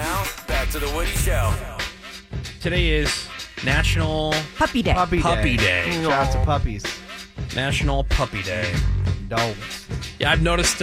Now, back to the Woody Show. Today is National Puppy Day. Puppy Day. Shout out to puppies. National Puppy Day. Dogs. Yeah, I've noticed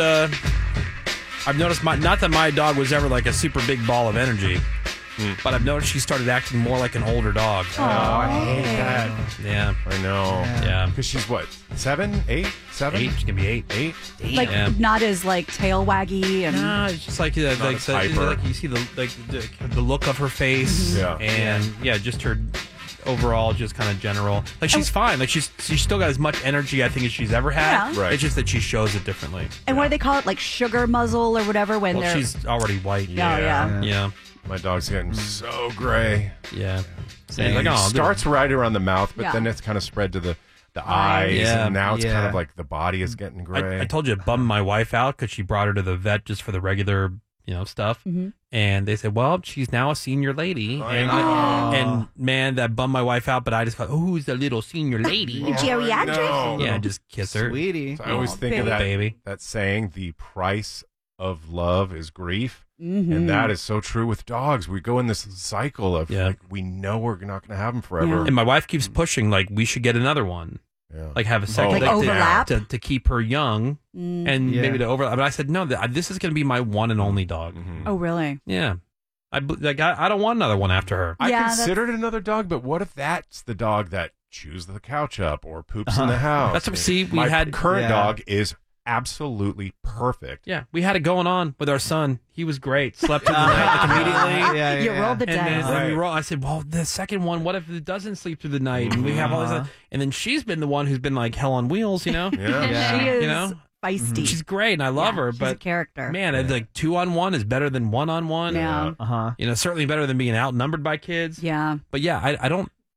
not that my dog was ever like a super big ball of energy, but I've noticed she started acting more like an older dog. Oh, I hate that. Yeah. I know. Yeah. Because she's what? 7? 8? 7? 8. She's going to be 8. 8? Like not as like tail waggy and Nah, it's just like hyper. you see the look of her face, and just her overall, just kind of general. Like she's fine. Like she's still got as much energy I think as she's ever had. Yeah. Right. It's just that she shows it differently. And what do they call it? Like sugar muzzle or whatever when Well, they're she's already white. yeah. My dog's getting so gray. Yeah. And Like, it oh, starts right around the mouth, but Yeah. then it's kind of spread to the eyes, Yeah. and now it's kind Yeah. of like the body is getting gray. I told you it bummed my wife out because she brought her to the vet just for the regular, stuff. Mhm. And they said, well, she's now a senior lady. And man, that bummed my wife out, but I just thought, oh, who's the little senior lady? geriatric. No. Yeah, just kiss her. Sweetie. So I always think baby. of that, Baby. that saying, the price of love is grief. Mm-hmm. And that is so true with dogs. We go in this cycle of like, we know we're not going to have them forever. And my wife keeps pushing, like, we should get another one. Yeah. Like, have a second. Like overlap? To keep her young and maybe to overlap. But I said, no, this is going to be my one and only dog. Oh, really? Yeah. I don't want another one after her. I Yeah, considered another dog, but what if that's the dog that chews the couch up or poops in the house? That's what, see, we My had current Yeah. dog is absolutely perfect. Yeah, we had it going on with our son. He was great. Slept through the night like, immediately. Yeah, You rolled the And dice. then we Right. roll. I said, well, the second one, what if it doesn't sleep through the night? And we have all this. And then she's been the one who's been like hell on wheels, Yeah. She is You know? feisty. She's great and I love her, she's but a character. man, it's like 2-on-1 is better than 1-on-1. Yeah. Certainly better than being outnumbered by kids. Yeah. But yeah, I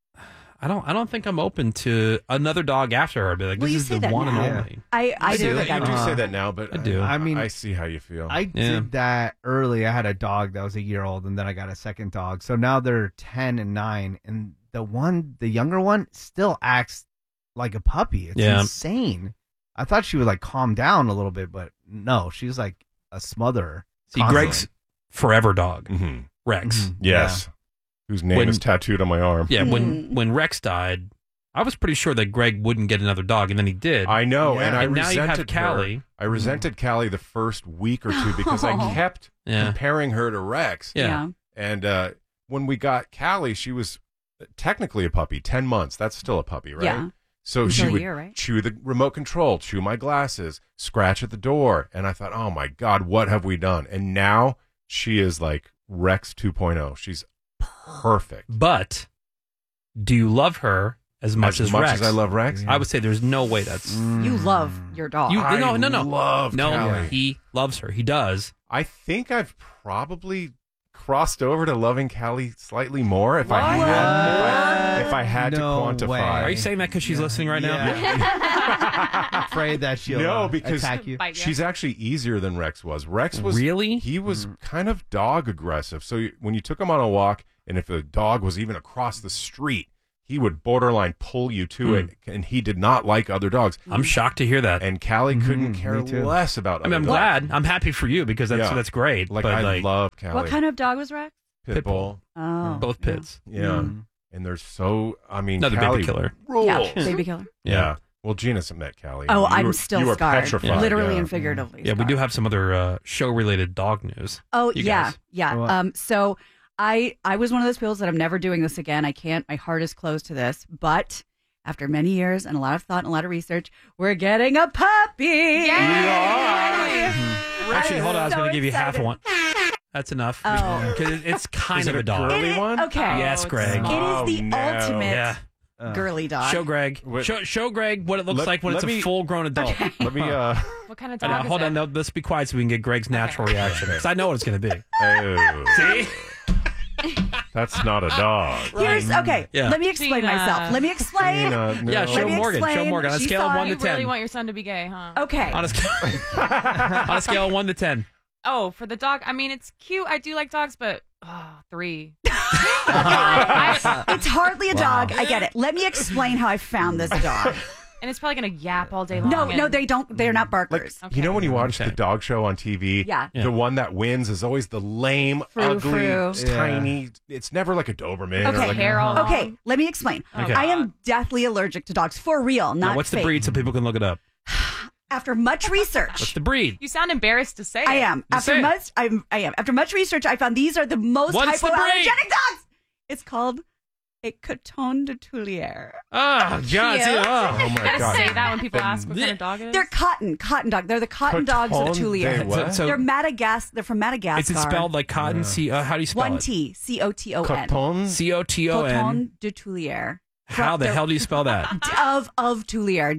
don't think I'm open to another dog after her. Be like, Well, this you is say the that one and now. only. I do. You Like, do say that now, but I do. I mean, I see how you feel. I did that early. I had a dog that was a year old, and then I got a second dog. So now they're 10 and 9, and the younger one, still acts like a puppy. It's insane. I thought she would like calm down a little bit, but no, she's like a smotherer. See, constantly. Greg's forever dog, Mhm. Rex. Yes. Whose name is tattooed on my arm. Yeah, when Rex died, I was pretty sure that Greg wouldn't get another dog, and then he did. I know, and I now you have resented Callie. her. I resented Callie the first week or two because I kept comparing her to Rex. Yeah. And when we got Callie, she was technically a puppy, 10 months. That's still a puppy, right? Yeah. So Until she a would year, right? chew the remote control, chew my glasses, scratch at the door. And I thought, oh my God, what have we done? And now she is like Rex 2.0. She's perfect. But do you love her as much as Rex? I love Rex? I would say there's no way that's... You love your dog. I no. love No, Callie. he loves her. He does. I think I've probably crossed over to loving Callie slightly more if I had to No quantify. way. Are you saying that because she's listening right now? Afraid that she'll No, because attack you. she's actually easier than Rex was. Rex was Really? He was kind of dog aggressive. So when you took him on a walk, and if a dog was even across the street, he would borderline pull you to it, and he did not like other dogs. I'm shocked to hear that. And Callie couldn't care me too. less about. I mean, other I'm dogs. glad. I'm happy for you because that's great. Like but I love Callie. What kind of dog was Rex? Pit bull? Oh. both pits. Yeah. And they're so. I mean, Another Callie baby killer. rules. Yeah, baby killer. Yeah. Well, Gina's met Callie. Oh, You I'm were- still you were scarred. petrified, Literally yeah. and figuratively. Yeah, we do have some other show-related dog news. Oh, You yeah. guys. Yeah. What? So I was one of those people that I'm never doing this again. I can't. My heart is closed to this. But after many years and a lot of thought and a lot of research, we're getting a puppy. Yay! Actually, hold on. I was so going to give you half of excited. one. That's enough. Oh. 'Cause it's kind Is of it a dog. girly one? Okay. Yes, Greg. It is the no. ultimate Yeah. girly dog. Show Greg. Wait. Show Greg what it looks Let- like when let it's me- a full-grown adult. Let me. What kind of I know, dog is hold it? on. No, let's be quiet so we can get Greg's natural reaction. Because I know what it's going to be. Oh, See? that's not a dog. Here's okay. Yeah. Let me explain Gina. myself. Let me explain. Gina, no. Yeah, Let show me Morgan. Show explain. Morgan. On a She's scale of fine. 1 to You 10. really want your son to be gay, huh? Okay. On a scale of 1 to 10. Oh, for the dog, I mean, it's cute. I do like dogs, but 3. It's hardly a dog. I get it. Let me explain how I found this dog. And it's probably going to yap all day long. No, they don't. They're not barkers. Okay. You know when you watch the dog show on TV? Yeah. The one that wins is always the lame, ugly, tiny. It's never like a Doberman. Okay. Or like Hair all Okay, let me explain. Okay. I am deathly allergic to dogs for real, not Now, what's the fake. breed so people can look it up? After much research, What's the breed? You sound embarrassed to say it. I am. say it. I am. After much research, I found these are the most What's the breed? hypoallergenic dogs. It's called a Coton de Tulier. Oh, God. Cute. Oh You my gotta god! say that when people ask what kind of dog it is. They're cotton dog. They're the cotton dogs of the Coton de Tulier. what? So- They're They're from Madagascar. Is it spelled like cotton? How do you spell one it? T Coton. Coton? Coton. Coton de Tulier. How the hell do you spell that? Of Tulier?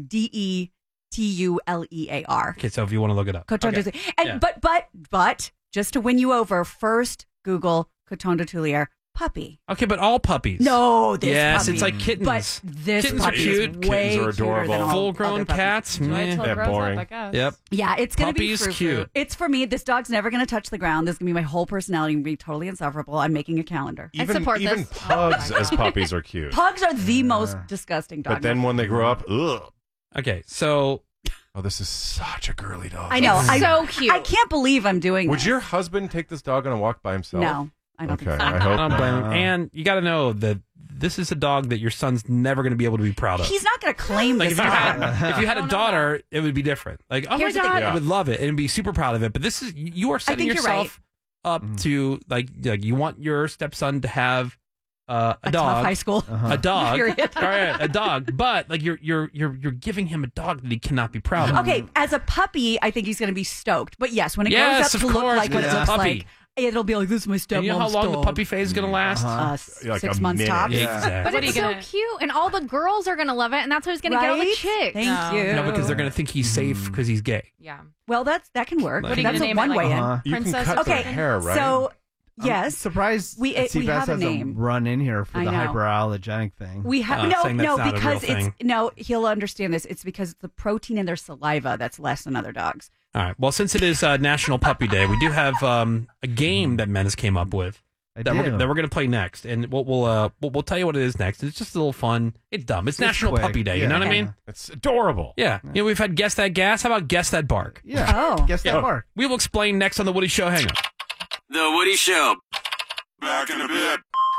DETULEAR. Okay, so if you want to look it up. Coton Okay. de Tulier. And Yeah. but just to win you over, first Google Coton de Tulier puppy. Okay, but all puppies. No, this Yes, puppy. it's like kittens. But this Kittens are puppy cute. is way Kittens are cuter than adorable. all Full-grown other puppies. cats. Wait meh. till Yeah, it grows boring. up, I guess. Yep. Yeah, it's going to be Puppy's frou-frou. cute. It's for me. This dog's never going to touch the ground. This is going to be my whole personality and be totally insufferable. I'm making a calendar. Even support even this. pugs as puppies are cute. Pugs are the most disgusting dog. But then when they grow up, ugh. Okay, so Oh, this is such a girly dog. I know. So cute. I can't believe I'm doing Would this. your husband take this dog on a walk by himself? No, I don't Okay, think so. I hope I don't blame him. not. And you got to know that this is a dog that your son's never going to be able to be proud of. He's not going to claim Like this if you dog. had a don't know daughter, it would be different. Like, oh Here's my the thing. god, Yeah. I would love it and be super proud of it. But this is you are setting think you're yourself up to like you want your stepson to have a a dog, tough high school. a dog, Period. all right, a dog. But like you're giving him a dog that he cannot be proud of. Okay, as a puppy, I think he's going to be stoked. But yes, when it Yes, grows up of to look course, like what it it's a looks puppy. like, it'll be like, this is my stepmom's And you know how long dog. the puppy phase is going to last? Like 6 a months minute. tops. Yeah, exactly. But What are it's you so gonna- cute, and all the girls are gonna love it, and that's why he's gonna get all the Right? chicks. Thank No. you. No, because they're going to think he's safe because he's gay. Yeah. Well, that can work. What are you That's gonna a name it, one like- way in. You can Princess cut of their Okay, hair, right? so I'm yes, surprised we Seabass have a hasn't name. run in here for I the know. hyperallergenic thing. we have saying that's no not a real because it's thing. no. He'll understand this. It's because it's the protein in their saliva that's less than other dogs. All right. Well, since it is National Puppy Day, we do have a game that Menace came up with that we're going to play next, and we'll tell you what it is next. It's just a little fun. It's dumb. It's National quick. Puppy Day. You Yeah. know what I mean? It's adorable. Yeah. You know, we've had Guess That Gas. How about Guess That Bark? Yeah. Oh. Guess that mark. We will explain next on the Woody Show. Hang on. The Woody Show. Back in a bit.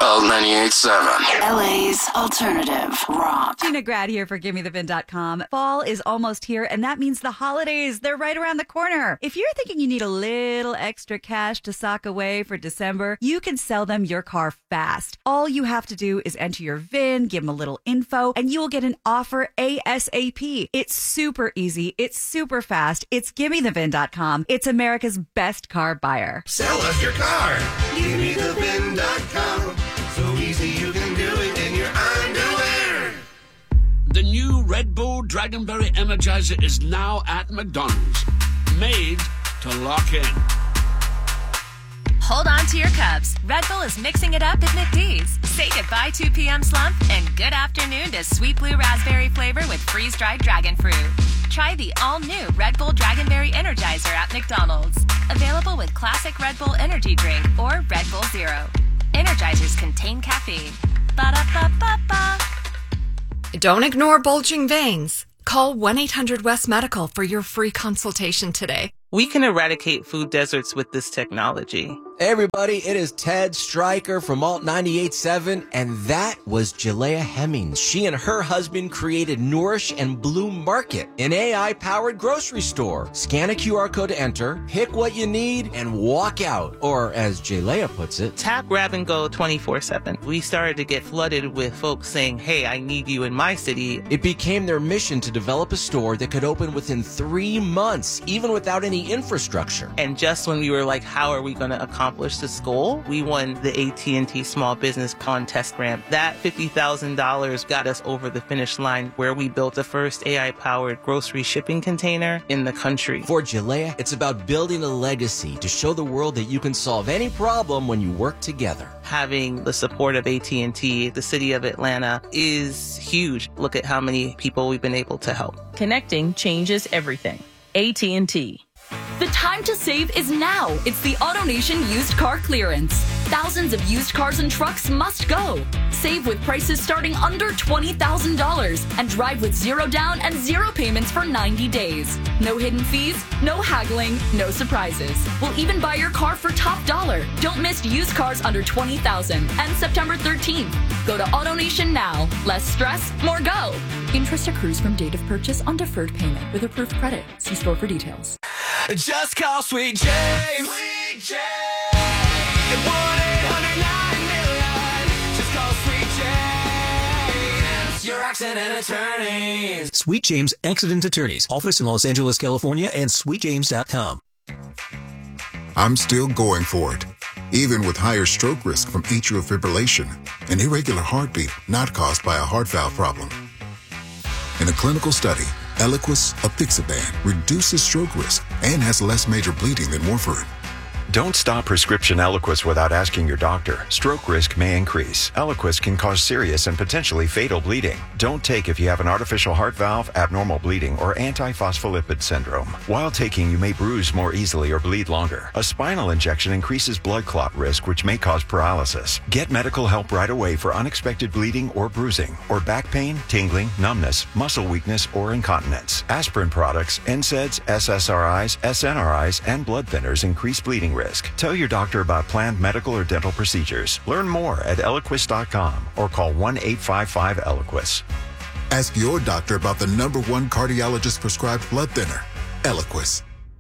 L98.7. LA's alternative rock. Gina Grad here for GimmeTheVin.com. Fall is almost here, and that means the holidays. They're right around the corner. If you're thinking you need a little extra cash to sock away for December, you can sell them your car fast. All you have to do is enter your VIN, give them a little info, and you will get an offer ASAP. It's super easy. It's super fast. It's GimmeTheVin.com. It's America's best car buyer. Sell us your car. GimmeTheVin.com. So easy you can do it in your underwear. The new Red Bull Dragonberry Energizer is now at McDonald's. Made to lock in. Hold on to your cups. Red Bull is mixing it up at McD's. Say goodbye 2 p.m. slump and good afternoon to sweet blue raspberry flavor with freeze-dried dragon fruit. Try the all-new Red Bull Dragonberry Energizer at McDonald's. Available with classic Red Bull energy drink or Red Bull Zero. Energizers contain caffeine. Ba-da-ba-ba-ba. Don't ignore bulging veins. Call 1-800-WEST-MEDICAL for your free consultation today. We can eradicate food deserts with this technology. Hey everybody, it is Ted Stryker from Alt 98.7, and that was Jalea Hemmings. She and her husband created Nourish and Bloom Market, an AI-powered grocery store. Scan a QR code to enter, pick what you need, and walk out. Or, as Jalea puts it, Tap, grab, and go 24/7. We started to get flooded with folks saying, hey, I need you in my city. It became their mission to develop a store that could open within 3 months, even without any infrastructure. And just when we were like, how are we going to accomplish this goal? We won the AT&T Small Business Contest Grant. That $50,000 got us over the finish line, where we built the first AI-powered grocery shipping container in the country. For Jalea, it's about building a legacy to show the world that you can solve any problem when you work together. Having the support of AT&T, the city of Atlanta, is huge. Look at how many people we've been able to help. Connecting changes everything. AT&T. The time to save is now. It's the AutoNation used car clearance. Thousands of used cars and trucks must go. Save with prices starting under $20,000 and drive with 0 down and 0 payments for 90 days. No hidden fees, no haggling, no surprises. We'll even buy your car for top dollar. Don't miss used cars under $20,000 and September 13th. Go to AutoNation now. Less stress, more go. Interest accrues from date of purchase on deferred payment with approved credit. See store for details. Just call Sweet James. Sweet James. 1-800-9-million. Just call Sweet James. Your accident attorneys. Sweet James Accident Attorneys. Office in Los Angeles, California, and sweetjames.com. I'm still going for it, even with higher stroke risk from atrial fibrillation, an irregular heartbeat not caused by a heart valve problem. In a clinical study, Eliquis apixaban reduces stroke risk and has less major bleeding than warfarin. Don't stop prescription Eliquis without asking your doctor. Stroke risk may increase. Eliquis can cause serious and potentially fatal bleeding. Don't take if you have an artificial heart valve, abnormal bleeding, or antiphospholipid syndrome. While taking, you may bruise more easily or bleed longer. A spinal injection increases blood clot risk, which may cause paralysis. Get medical help right away for unexpected bleeding or bruising, or back pain, tingling, numbness, muscle weakness, or incontinence. Aspirin products, NSAIDs, SSRIs, SNRIs, and blood thinners increase bleeding risk. Tell your doctor about planned medical or dental procedures. Learn more at Eliquis.com or call 1-855-ELIQUIS. Ask your doctor about the #1 cardiologist prescribed blood thinner, Eliquis.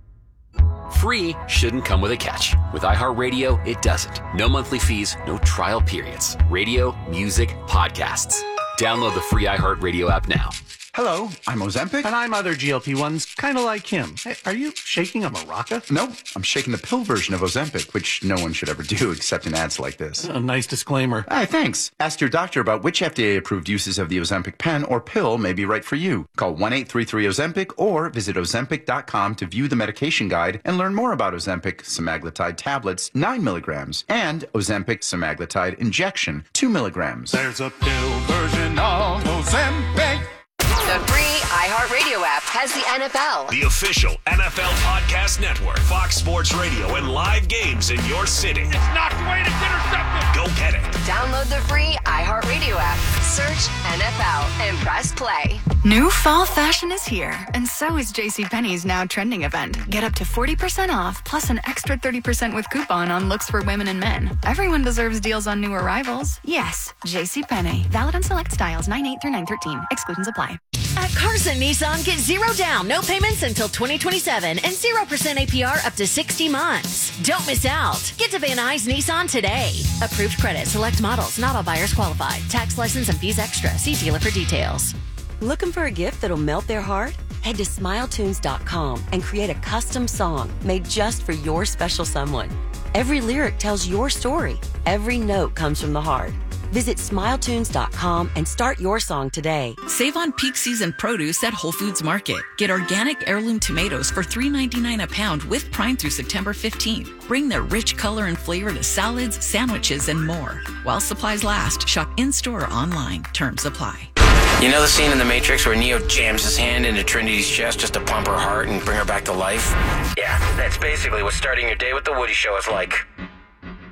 Free shouldn't come with a catch. With iHeartRadio, it doesn't. No monthly fees, no trial periods. Radio, music, podcasts. Download the free iHeartRadio app now. Hello, I'm Ozempic. And I'm other GLP-1s, kind of like him. Hey, are you shaking a maraca? No, I'm shaking the pill version of Ozempic, which no one should ever do except in ads like this. A nice disclaimer. Hey, thanks. Ask your doctor about which FDA-approved uses of the Ozempic pen or pill may be right for you. Call 1-833-OZEMPIC or visit Ozempic.com to view the medication guide and learn more about Ozempic semaglutide tablets, 9 milligrams, and Ozempic semaglutide injection, 2 milligrams. There's a pill version of Ozempic. The free iHeartRadio app has the NFL. The official NFL Podcast Network, Fox Sports Radio, and live games in your city. It's knocked away and it's intercepted. Go get it. Download the free iHeartRadio app. Search NFL and press play. New fall fashion is here, and so is JCPenney's Now Trending event. Get up to 40% off, plus an extra 30% with coupon on looks for women and men. Everyone deserves deals on new arrivals. Yes, JCPenney. Valid on select styles 9/8 through 9/13. Exclusions apply. At Carson Nissan, get 0 down, no payments until 2027, and 0% APR up to 60 months. Don't miss out. Get to Van Nuys Nissan today. Approved credit, select models, not all buyers qualified. Tax, license, and fees extra. See dealer for details. Looking for a gift that'll melt their heart? Head to SmileTunes.com and create a custom song made just for your special someone. Every lyric tells your story. Every note comes from the heart. Visit SmileTunes.com and start your song today. Save on peak season produce at Whole Foods Market. Get organic heirloom tomatoes for $3.99 a pound with Prime through September 15th. Bring their rich color and flavor to salads, sandwiches, and more. While supplies last, shop in-store or online. Terms apply. You know the scene in The Matrix where Neo jams his hand into Trinity's chest just to pump her heart and bring her back to life? Yeah, that's basically what starting your day with The Woody Show is like.